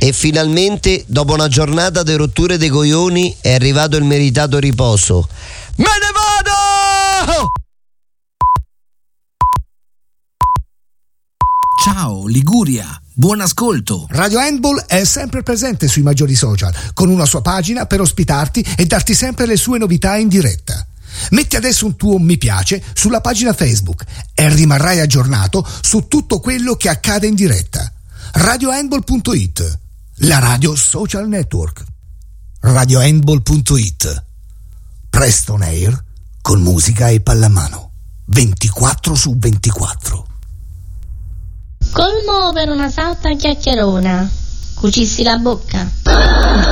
E finalmente, dopo una giornata di rotture dei coglioni, è arrivato il meritato riposo. Me ne vado! Ciao Liguria, buon ascolto. Radio Handball è sempre presente sui maggiori social, con una sua pagina per ospitarti e darti sempre le sue novità in diretta. Metti adesso un tuo mi piace sulla pagina Facebook e rimarrai aggiornato su tutto quello che accade in diretta. RadioHandball.it, la radio social network. RadioHandball.it, presto on air con musica e pallamano 24/24. Colmo per una santa chiacchierona. Cucissi la bocca.